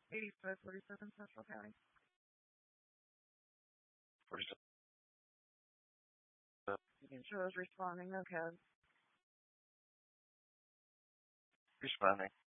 8547 Central County. 47. You can show us responding, okay. Responding.